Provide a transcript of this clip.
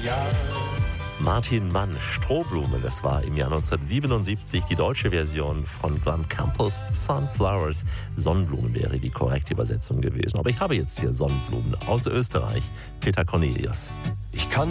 Martin Mann, Strohblume, das war im Jahr 1977 die deutsche Version von Glenn Campbells Sunflowers. Sonnenblumen wäre die korrekte Übersetzung gewesen. Aber ich habe jetzt hier Sonnenblumen aus Österreich. Peter Cornelius. Ich kann